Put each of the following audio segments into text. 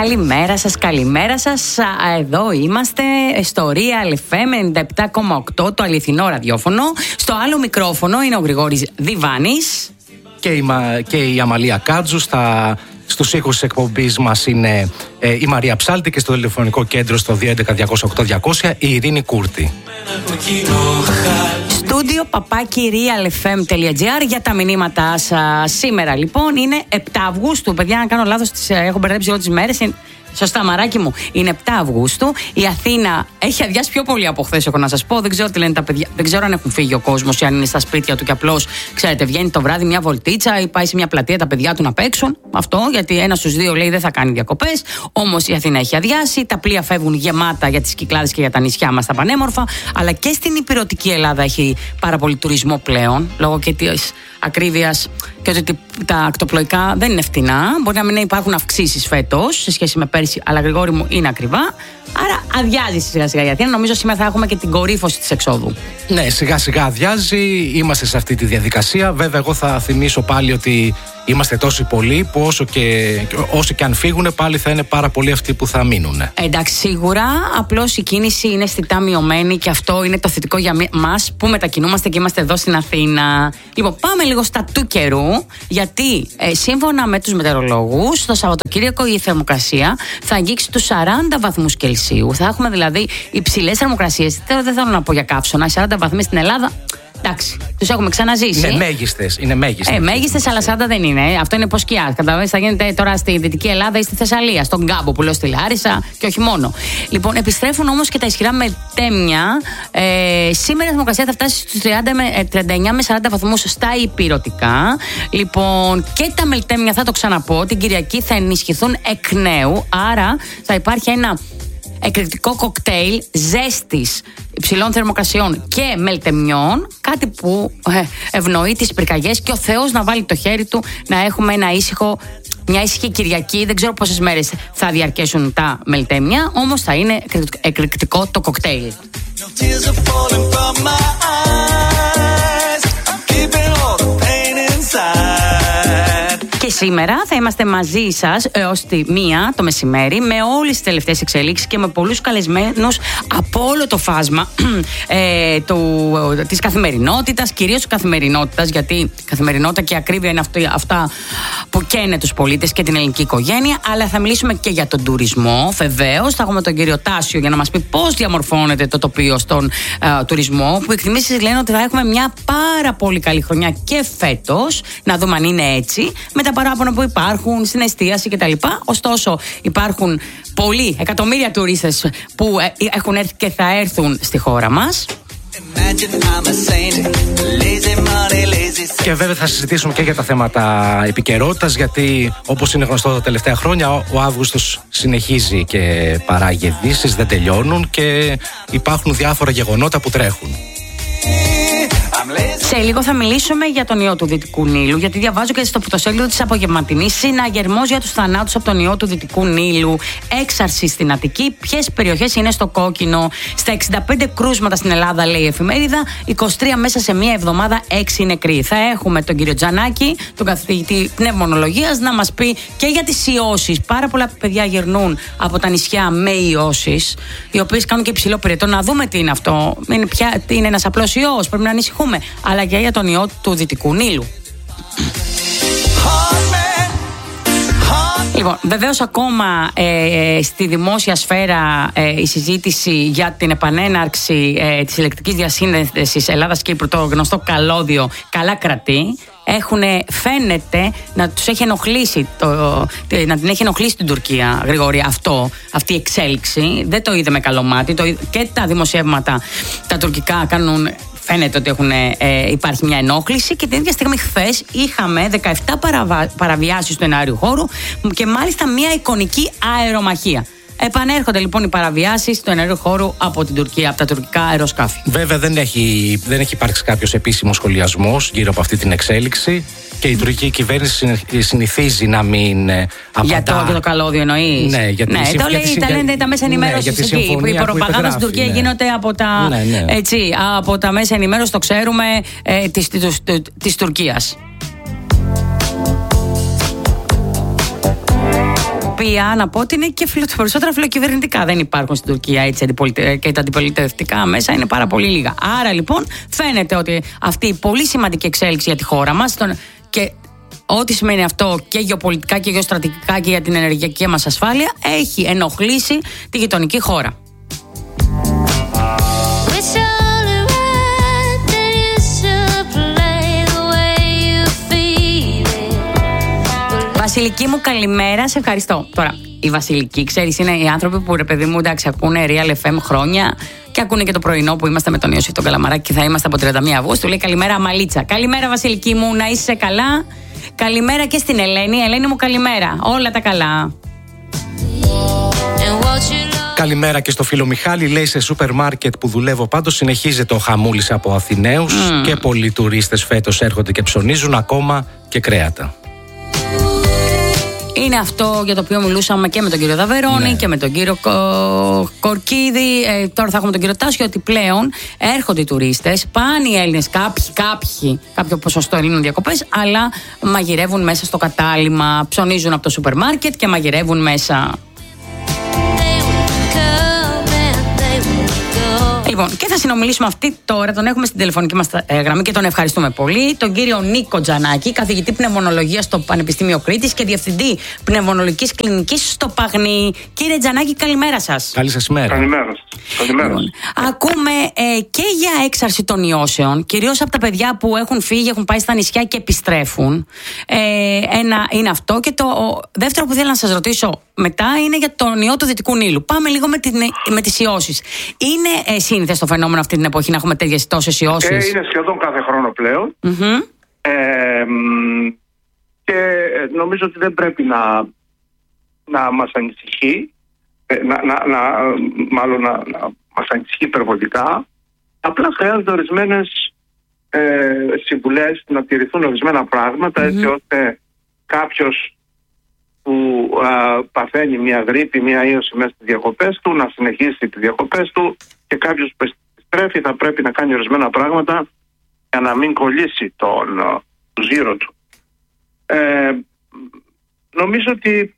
Καλημέρα σας. Εδώ είμαστε στο Real FM 97,8, το αληθινό ραδιόφωνο. Στο άλλο μικρόφωνο είναι ο Γρηγόρης Διβάνης. Και η Αμαλία Κάτζου. Στους ήχους της εκπομπής μας είναι η Μαρία Ψάλτη και στο τηλεφωνικό κέντρο στο 211-208-200 η Ειρήνη Κούρτη. Στούντιο παπάκι realfm.gr για τα μηνύματά σας. Σήμερα λοιπόν είναι 7 Αυγούστου. Παιδιά, αν κάνω λάθος, έχω μπερδέψει όλες τις μέρες. Σωστά, μαράκι μου. Είναι 7 Αυγούστου. Η Αθήνα έχει αδειάσει πιο πολύ από χθες, έχω να σας πω. Δεν ξέρω τι λένε τα παιδιά. Δεν ξέρω αν έχουν φύγει ο κόσμος ή αν είναι στα σπίτια του και απλώς, ξέρετε, βγαίνει το βράδυ μια βολτίτσα ή πάει σε μια πλατεία τα παιδιά του να παίξουν. Αυτό, γιατί ένας στους δύο λέει δεν θα κάνει διακοπές. Όμως η Αθήνα έχει αδειάσει. Τα πλοία φεύγουν γεμάτα για τις Κυκλάδες και για τα νησιά μας τα πανέμορφα. Αλλά και στην υπηρετική Ελλάδα έχει πάρα πολύ τουρισμό πλέον, λόγω και της ακρίβειας και ότι τα ακτοπλοϊκά δεν είναι φτηνά. Μπορεί να μην υπάρχουν αυξήσεις φέτος σε σχέση με πέρυσι, αλλά Γρηγόρη μου είναι ακριβά. Άρα αδειάζει σιγά σιγά η Αθήνα. Νομίζω σήμερα θα έχουμε και την κορύφωση της εξόδου. Ναι, σιγά σιγά αδειάζει. Είμαστε σε αυτή τη διαδικασία. Βέβαια, εγώ θα θυμίσω πάλι ότι είμαστε τόσοι πολλοί που όσο και αν φύγουν, πάλι θα είναι πάρα πολλοί αυτοί που θα μείνουν. Εντάξει, σίγουρα. Απλώς η κίνηση είναι αισθητά μειωμένη και αυτό είναι το θετικό για μας που μετακινούμαστε και είμαστε εδώ στην Αθήνα. Λοιπόν, πάμε λίγο στα του καιρού, γιατί σύμφωνα με τους μετεωρολόγους, το Σαββατοκύριακο η θερμοκρασία θα αγγίξει τους 40 βαθμούς Κελσίου. Θα έχουμε δηλαδή υψηλές θερμοκρασίες. Δεν θέλω να πω για καύσωνα. 40 βαθμοί στην Ελλάδα. Εντάξει, τους έχουμε ξαναζήσει. Είναι μέγιστες. Μέγιστες, αλλά 40 δεν είναι. Αυτό είναι υποσκιά. Καταλαβαίνεις, θα γίνεται τώρα στη Δυτική Ελλάδα ή στη Θεσσαλία, στον Κάμπο που λέω στη Λάρισα και όχι μόνο. Λοιπόν, επιστρέφουν όμως και τα ισχυρά μελτέμια. Σήμερα η θερμοκρασία θα φτάσει στους 39 με 40 βαθμούς στα υπηρετικά. Λοιπόν, και τα μελτέμια, θα το ξαναπώ, την Κυριακή θα ενισχυθούν εκ νέου. Άρα θα υπάρχει ένα εκρηκτικό κοκτέιλ ζέστης, υψηλών θερμοκρασιών και μελτεμιών, κάτι που ευνοεί τις πυρκαγιές και ο Θεός να βάλει το χέρι του να έχουμε μια ήσυχη Κυριακή. Δεν ξέρω πόσες μέρες θα διαρκέσουν τα μελτέμια, όμως θα είναι εκρηκτικό το κοκτέιλ. Και σήμερα θα είμαστε μαζί σας έως τη 1 το μεσημέρι με όλες τις τελευταίες εξελίξεις και με πολλούς καλεσμένους από όλο το φάσμα της καθημερινότητας, κυρίως της καθημερινότητας, γιατί η καθημερινότητα και η ακρίβεια είναι αυτά που καίνε τους πολίτες και την ελληνική οικογένεια. Αλλά θα μιλήσουμε και για τον τουρισμό, βεβαίως. Θα έχουμε τον κύριο Τάσιο για να μας πει πώς διαμορφώνεται το τοπίο στον τουρισμό, που οι εκτιμήσεις λένε ότι θα έχουμε μια πάρα πολύ καλή χρονιά και φέτος. Να δούμε αν είναι έτσι, με τα παράπονα που υπάρχουν στην εστίαση κτλ. Ωστόσο, υπάρχουν πολλοί εκατομμύρια τουρίστες που έχουν έρθει και θα έρθουν στη χώρα μας. Και βέβαια θα συζητήσουμε και για τα θέματα επικαιρότητας, γιατί όπως είναι γνωστό τα τελευταία χρόνια, ο Αύγουστος συνεχίζει και παράγει ειδήσεις, δεν τελειώνουν και υπάρχουν διάφορα γεγονότα που τρέχουν. Σε λίγο θα μιλήσουμε για τον ιό του Δυτικού Νείλου, γιατί διαβάζω και στο πρωτοσέλιδο της Απογευματινής: συναγερμός για τους θανάτους από τον ιό του Δυτικού Νείλου, έξαρση στην Αττική, ποιες περιοχές είναι στο κόκκινο. Στα 65 κρούσματα στην Ελλάδα, λέει η εφημερίδα, 23 μέσα σε μία εβδομάδα, 6 νεκροί. Θα έχουμε τον κύριο Τζανάκη, τον καθηγητή πνευμονολογίας, να μας πει και για τις ιώσεις. Πάρα πολλά παιδιά γερνούν από τα νησιά με ιώσεις, οι οποίες κάνουν και υψηλό πυρετό. Να δούμε τι είναι αυτό. Είναι ένας απλός ιός, πρέπει να ανησυχούμε. Αλλά και για τον ιό του Δυτικού Νείλου. Λοιπόν, βεβαίως ακόμα στη δημόσια σφαίρα η συζήτηση για την επανέναρξη της ηλεκτρικής διασύνδεσης Ελλάδας-Κύπρου, το γνωστό καλώδιο, καλά κρατεί. Φαίνεται να τους έχει ενοχλήσει να την έχει ενοχλήσει την Τουρκία, Γρηγόρη, αυτή η εξέλιξη. Δεν το είδε με καλό μάτι. Και τα δημοσιεύματα τα τουρκικά κάνουν. Φαίνεται ότι υπάρχει μια ενόχληση και την ίδια στιγμή χθες είχαμε 17 παραβιάσεις του εναέριου χώρου και μάλιστα μια εικονική αερομαχία. Επανέρχονται λοιπόν οι παραβιάσεις του εναέριου χώρου από την Τουρκία, από τα τουρκικά αεροσκάφη. Βέβαια δεν έχει υπάρξει κάποιος επίσημος σχολιασμός γύρω από αυτή την εξέλιξη. Και η τουρκική κυβέρνηση συνηθίζει να μην απαντά. Για το καλώδιο εννοείς? Ναι, γιατί το λέει τα μέσα ενημέρωσης εκεί. Η προπαγάνδα στην Τουρκία γίνεται από τα μέσα ενημέρωσης, το ξέρουμε, της Τουρκίας. οποία να πω ότι είναι και περισσότερα φιλοκυβερνητικά. Δεν υπάρχουν στην Τουρκία έτσι και τα αντιπολιτευτικά μέσα είναι πάρα πολύ λίγα. Άρα λοιπόν φαίνεται ότι αυτή η πολύ σημαντική εξέλιξη για τη χώρα μας και ό,τι σημαίνει αυτό και γεωπολιτικά και γεωστρατηγικά και για την ενεργειακή μας ασφάλεια έχει ενοχλήσει τη γειτονική χώρα. Βασιλική μου, καλημέρα, σε ευχαριστώ. Τώρα, η Βασιλική, ξέρεις, είναι οι άνθρωποι που, ρε παιδί μου, εντάξει, ακούνε Real FM χρόνια και ακούνε και το πρωινό που είμαστε με τον Ιωσήφ τον Καλαμαράκη και θα είμαστε από 31 Αυγούστου. Λέει καλημέρα, Μαλίτσα. Καλημέρα, Βασιλική μου, να είσαι καλά. Καλημέρα και στην Ελένη. Ελένη μου, καλημέρα. Όλα τα καλά. Καλημέρα και στο φίλο Μιχάλη. Λέει σε σούπερ μάρκετ που δουλεύω πάντως συνεχίζεται ο χαμούλης από Αθηναίους και πολλοί τουρίστες φέτος έρχονται και ψωνίζουν ακόμα και κρέατα. Είναι αυτό για το οποίο μιλούσαμε και με τον κύριο Δαβερόνη και με τον κύριο Κορκίδη. Τώρα θα έχουμε τον κύριο Τάσιο, ότι πλέον έρχονται οι τουρίστες, πάνε οι Έλληνες, κάποιο ποσοστό Ελλήνων διακοπές, αλλά μαγειρεύουν μέσα στο κατάλημα, ψωνίζουν από το σούπερ μάρκετ και μαγειρεύουν μέσα. Λοιπόν, και θα συνομιλήσουμε αυτή τώρα, τον έχουμε στην τηλεφωνική μας γραμμή και τον ευχαριστούμε πολύ, τον κύριο Νίκο Τζανάκη, καθηγητή πνευμονολογίας στο Πανεπιστήμιο Κρήτης και διευθυντή πνευμονολογικής κλινικής στο Παγνί. Κύριε Τζανάκη, καλημέρα σας. Καλή σας ημέρα. Καλημέρα σας. Λοιπόν, ακούμε και για έξαρση των ιώσεων, κυρίως από τα παιδιά που έχουν φύγει, έχουν πάει στα νησιά και επιστρέφουν. Ένα είναι αυτό. Και το δεύτερο που θέλω να σας ρωτήσω μετά είναι για τον ιό του Δυτικού Νείλου. Πάμε λίγο με τις ιώσεις. Είναι σύνηθες το φαινόμενο αυτή την εποχή να έχουμε τόσες ιώσεις? Είναι σχεδόν κάθε χρόνο πλέον. Και νομίζω ότι δεν πρέπει να μας ανησυχεί, μάλλον να μας ανησυχεί υπερβολικά. Απλά χρειάζονται ορισμένες συμβουλές, να τηρηθούν ορισμένα πράγματα, έτσι ώστε κάποιος που παθαίνει μια γρίπη, μια ίωση μέσα στις διακοπές του, να συνεχίσει τις διακοπές του, και κάποιος που επιστρέφει θα πρέπει να κάνει ορισμένα πράγματα για να μην κολλήσει το ζύρο του. Νομίζω ότι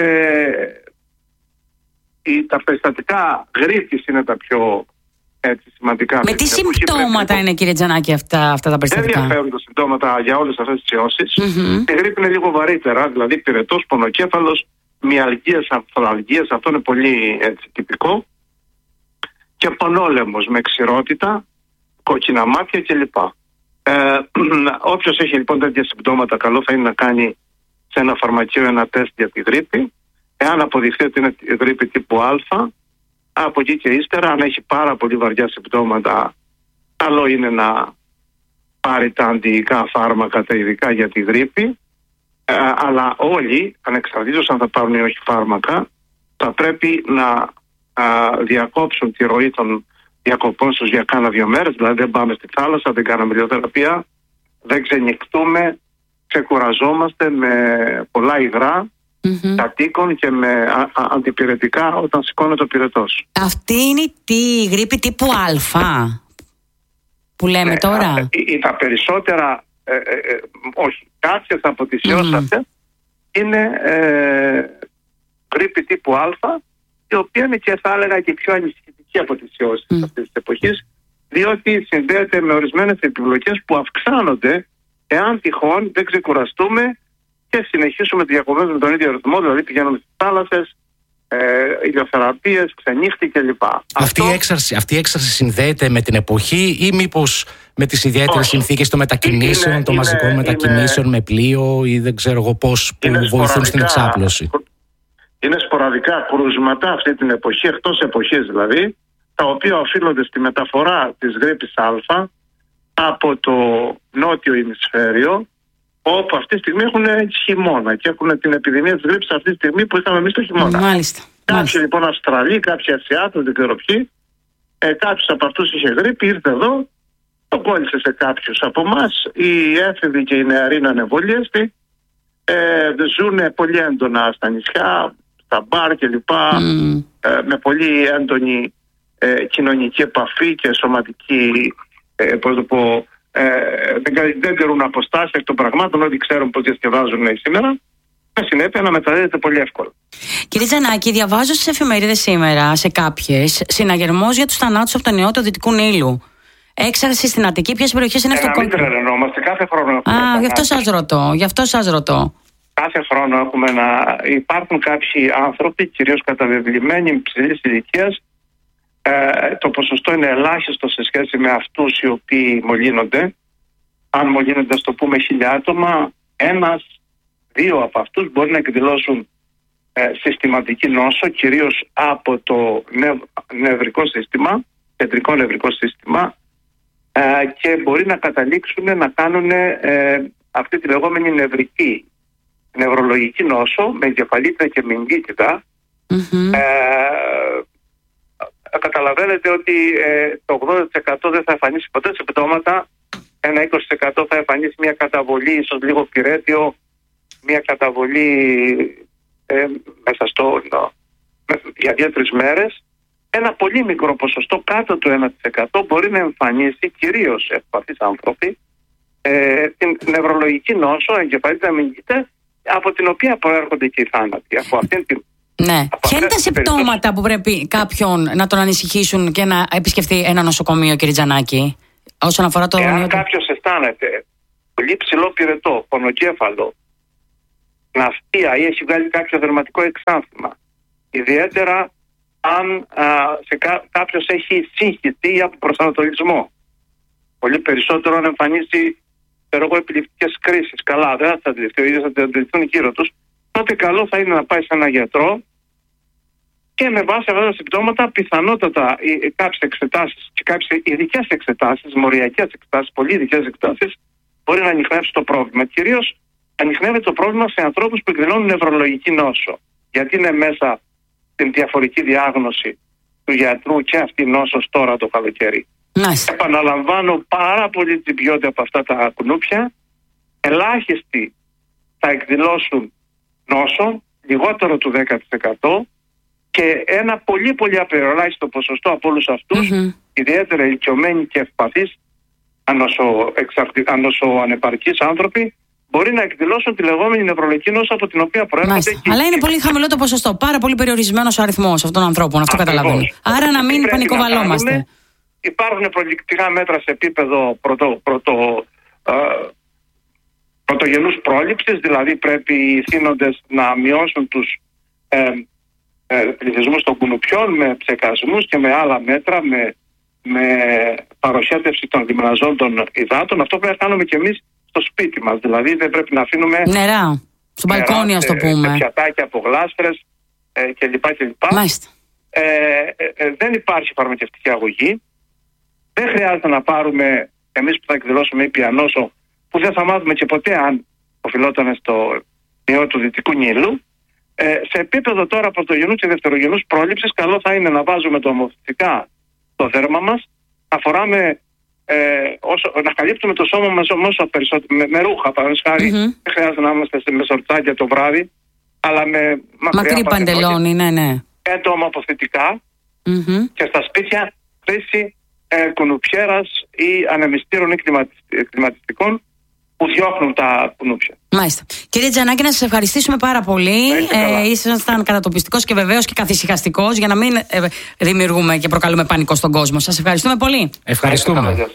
τα περιστατικά γρίπης είναι τα πιο σημαντικά. Με τι συμπτώματα είναι, κύριε Τζανάκη, αυτά τα περιστατικά? Δεν διαφέρουν τα συμπτώματα για όλες αυτές τις ιώσεις. Η γρίπη είναι λίγο βαρύτερα, δηλαδή πυρετός, πονοκέφαλος, μυαλγίες, αρθραλγίες, αυτό είναι πολύ τυπικό. Και πονόλεμος με ξηρότητα, κόκκινα μάτια κλπ. Όποιος έχει λοιπόν τέτοια συμπτώματα, καλό θα είναι να κάνει σε ένα φαρμακείο ένα τεστ για τη γρίπη. Εάν αποδειχθεί ότι είναι γρίπη τύπου Α, από εκεί και ύστερα, αν έχει πάρα πολύ βαριά συμπτώματα, καλό είναι να πάρει τα αντιϊκά φάρμακα, τα ειδικά για τη γρίπη. Αλλά όλοι, ανεξαρτήτως αν θα πάρουν ή όχι φάρμακα, θα πρέπει να διακόψουν τη ροή των διακοπών τους για κάνα 2 μέρες. Δηλαδή δεν πάμε στη θάλασσα, δεν κάναμε ηλιοθεραπεία, δεν ξενυχτούμε, ξεκουραζόμαστε με πολλά υγρά, κατοίκων και με αντιπυρετικά όταν σηκώνεται ο πυρετός. Αυτή είναι τη γρίπη τύπου Α που λέμε τώρα? Τα περισσότερα, όχι, κάποιες από τις ιώσεις αυτές είναι γρίπη τύπου Α, η οποία είναι, και θα έλεγα, και πιο ανησυχητική από τις ιώσεις αυτής της εποχής, διότι συνδέεται με ορισμένες επιβλογές που αυξάνονται εάν τυχόν δεν ξεκουραστούμε και συνεχίσουμε τη διακοπές με τον ίδιο ρυθμό, δηλαδή πηγαίνουμε στις θάλασσες, ηλιοθεραπείες, ξενύχτη κλπ. Αυτή η έξαρση συνδέεται με την εποχή ή μήπως με τις ιδιαίτερες συνθήκες των μετακινήσεων, των μαζικών μετακινήσεων με πλοίο ή δεν ξέρω εγώ πώς, που βοηθούν στην εξάπλωση? Είναι σποραδικά κρούσματα αυτή την εποχή, εκτός εποχής δηλαδή, τα οποία οφείλονται στη μεταφορά της γρίπης Α από το νότιο ημισφαίριο, όπου αυτή τη στιγμή έχουν χειμώνα και έχουν την επιδημία της γρίπης αυτή τη στιγμή που είχαμε εμείς το χειμώνα. Μάλιστα. Κάποιοι λοιπόν Αυστραλοί, κάποιοι Ασιάτες, δεν ξέρω ποιοι, κάποιος από αυτούς είχε γρίπη, ήρθε εδώ, το κόλλησε σε κάποιους από εμάς. Οι έφηβοι και οι νεαροί είναι ανεμβολίαστοι, ζουν πολύ έντονα στα νησιά, στα μπαρ κλπ, με πολύ έντονη κοινωνική επαφή και σωματική, πώς το πω, δεν τηρούν αποστάσεις εκ των πραγμάτων, ότι ξέρουν πώς διασκεδάζουν σήμερα. με συνέπεια να μεταδίδεται πολύ εύκολα. Κύριε Τζανάκη, διαβάζω στις εφημερίδες σήμερα, σε κάποιες, συναγερμός για τους θανάτους από τον ιό του Δυτικού Νείλου. Έξαρση στην Αττική, ποιες περιοχές είναι αυτό? Να μην τρελαινόμαστε, κάθε χρόνο. Γι' αυτό σας ρωτώ. Κάθε χρόνο υπάρχουν κάποιοι άνθρωποι, κυρίως καταβεβλημένοι υψηλής ηλικίας. Το ποσοστό είναι ελάχιστο σε σχέση με αυτούς οι οποίοι μολύνονται. Αν μολύνονται, το πούμε, 1.000 άτομα, 1-2 από αυτούς μπορεί να εκδηλώσουν συστηματική νόσο, κυρίως από το νευρικό σύστημα, κεντρικό νευρικό σύστημα, και μπορεί να καταλήξουν να κάνουν αυτή τη λεγόμενη νευρολογική νόσο με εγκεφαλίτιδα και μυγκίτιδα. Καταλαβαίνετε ότι το 80% δεν θα εμφανίσει ποτέ συμπτώματα, ένα 20% θα εμφανίσει μια καταβολή, ίσως λίγο πυρέτιο, μια καταβολή μέσα για 2-3 μέρες. Ένα πολύ μικρό ποσοστό, κάτω του 1%, μπορεί να εμφανίσει, κυρίως ευπαθείς άνθρωποι, την νευρολογική νόσο, εγκεφαλίτιδα μυγκίτιδα, από την οποία προέρχονται και οι θάνατοι. Ναι. Ποια είναι τα συμπτώματα που πρέπει κάποιον να τον ανησυχήσουν και να επισκεφτεί ένα νοσοκομείο, κύριε Τζανάκη, όσον αφορά το... Εάν κάποιος αισθάνεται πολύ ψηλό πυρετό, πονοκέφαλο, ναυτία ή έχει βγάλει κάποιο δερματικό εξάνθημα, ιδιαίτερα αν κάποιος έχει σύγχυση ή αποπροσανατολισμό, πολύ περισσότερο αν εμφανίσει επιληπτικές κρίσεις, καλά, δεν θα αντιληφθεί, ο ίδιος θα αντιληφθούν γύρω τους, τότε καλό θα είναι να πάει σε έναν γιατρό και με βάση αυτά τα συμπτώματα πιθανότατα κάποιες εξετάσεις και κάποιες ειδικές εξετάσεις, μοριακές εξετάσεις, πολύ ειδικές εξετάσεις, μπορεί να ανιχνεύσει το πρόβλημα. Κυρίως ανιχνεύεται το πρόβλημα σε ανθρώπους που εκδηλώνουν νευρολογική νόσο. Γιατί είναι μέσα στην διαφορική διάγνωση του γιατρού και αυτή η νόσος τώρα το καλοκαίρι. Επαναλαμβάνω, πάρα πολύ την ποιότητα από αυτά τα κουνούπια. Ελάχιστοι θα εκδηλώσουν νόσο, λιγότερο του 10%, και ένα πολύ πολύ απεριοράχιστο ποσοστό από όλους αυτούς, ιδιαίτερα ηλικιωμένοι και ευπαθείς, ανοσοανεπαρκείς άνθρωποι, μπορεί να εκδηλώσουν τη λεγόμενη νευρολογική νόσο από την οποία προέρχονται. Αλλά είναι πολύ χαμηλό το ποσοστό, πάρα πολύ περιορισμένος ο αριθμός αυτών των ανθρώπων, αυτό καταλαβαίνω. Άρα να μην πανικοβαλόμαστε. Υπάρχουν προληπτικά μέτρα σε επίπεδο πρωτογενούς πρόληψης, δηλαδή πρέπει οι θύνοντες να μειώσουν τους πληθυσμούς των κουνουπιών με ψεκασμούς και με άλλα μέτρα, με παροχέτευση των λιμναζόντων υδάτων. Αυτό πρέπει να κάνουμε και εμείς στο σπίτι μας, δηλαδή δεν πρέπει να αφήνουμε νερά στο μπαλκόνι, ας το πούμε, σε πιατάκια από γλάστρες κλπ. Δεν υπάρχει φαρμακευτική αγωγή. Δεν χρειάζεται να πάρουμε εμείς που θα εκδηλώσουμε ήπια νόσο, που δεν θα μάθουμε και ποτέ αν οφειλόταν στο ιό του Δυτικού Νείλου. Σε επίπεδο τώρα πρωτογενούς και δευτερογενούς πρόληψης, καλό θα είναι να βάζουμε τομοθετικά το δέρμα μας, να φοράμε, να καλύπτουμε το σώμα μας όσο περισσότερο με ρούχα, παραδείγματος χάρη. Δεν χρειάζεται να είμαστε με σορτσάκια το βράδυ, αλλά με μακρύ παντελόνι, ναι. Εντομοποθητικά και στα σπίτια χρήση κουνουπιέρας ή ανεμιστήρων ή κλιματιστικών που διώχνουν τα κουνούπια. Μάλιστα. Κύριε Τζανάκη, να σας ευχαριστήσουμε πάρα πολύ. Ήσασταν κατατοπιστικός και βεβαίως και καθησυχαστικός, για να μην δημιουργούμε και προκαλούμε πανικό στον κόσμο. Σας ευχαριστούμε πολύ. Ευχαριστούμε.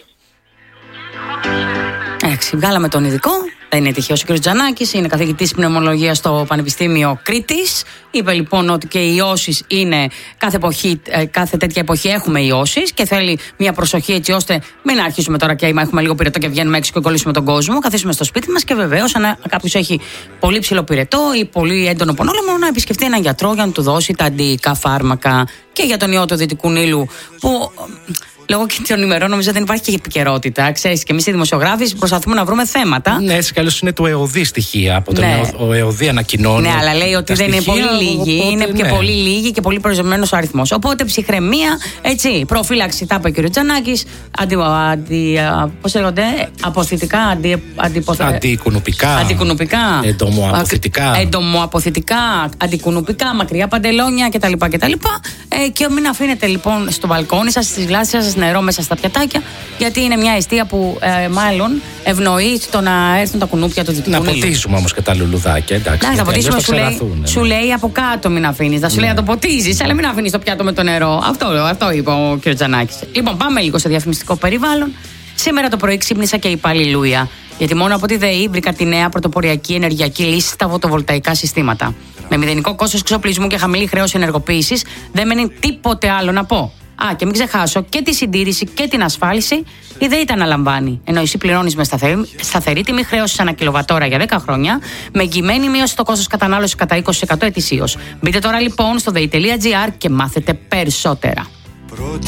Βγάλαμε τον ειδικό. Δεν είναι τυχαίος ο κ. Τζανάκης, είναι καθηγητής πνευμολογίας στο Πανεπιστήμιο Κρήτης. Είπε λοιπόν ότι και οι ιώσεις είναι κάθε τέτοια εποχή έχουμε ιώσεις και θέλει μια προσοχή, έτσι ώστε μην αρχίσουμε τώρα και έχουμε λίγο πυρετό και βγαίνουμε έξω και κολλήσουμε τον κόσμο. Καθίσουμε στο σπίτι μας και βεβαίως, αν κάποιος έχει πολύ ψηλό πυρετό ή πολύ έντονο πονόλεμο, να επισκεφτεί έναν γιατρό για να του δώσει τα αντιϊκά φάρμακα. Και για τον ιό του Δυτικού Νείλου, που λόγω και των ημερών νομίζω δεν υπάρχει και επικαιρότητα. Ξέρεις, και εμείς οι δημοσιογράφοι προσπαθούμε να βρούμε θέματα. Ναι, έτσι κι αλλιώς είναι του ΕΟΔΗ στοιχεία. Από τον ΕΟΔΗ ανακοινώνει. Ναι, αλλά λέει ότι δεν είναι πολύ λίγοι. Είναι και πολύ λίγοι και πολύ περιορισμένος ο αριθμός. Οπότε ψυχραιμία, έτσι, προφύλαξη, τα είπε ο κ. Τζανάκης. Πώς λέγονται, αποθητικά, αντικουνουπικά, εντομοαποθητικά, αντικουνουπικά, μακριά παντελόνια κτλ. Και μην αφήνετε λοιπόν στο μπαλκόνι σας, στις γλάστρες σας νερό μέσα στα πιατάκια, γιατί είναι μια αιστεία που μάλλον ευνοεί το να έρθουν τα κουνούπια του Δυτικού Νείλου. Να ποτίζουμε όμως και τα λουλουδάκια, εντάξει. Να τα ποτίσουμε, σου λέει από κάτω μην αφήνεις. Θα σου λέει να το ποτίζεις, αλλά μην αφήνεις το πιάτο με το νερό. Αυτό είπε ο κ. Τζανάκης. Λοιπόν, πάμε λίγο στο διαφημιστικό περιβάλλον. Σήμερα το πρωί ξύπνησα και είπα αλληλούια. Γιατί μόνο από τη ΔΕΗ βρήκα τη νέα πρωτοποριακή ενεργειακή λύση στα φωτοβολταϊκά συστήματα. Με μηδενικό κόστος εξοπλισμού και χαμηλή χρέωση ενεργοποίησης, δεν μένει τίποτε άλλο να πω. Και μην ξεχάσω και τη συντήρηση και την ασφάλιση, η ΔΕΗ τα αναλαμβάνει. Ενώ εσύ πληρώνεις με σταθερή τιμή χρέωσης ανά κιλοβατόρα για 10 χρόνια, με εγγυημένη μείωση στο κόστος κατανάλωσης κατά 20% ετησίως. Μπείτε τώρα λοιπόν στο dei.gr και μάθετε περισσότερα. Πρώτη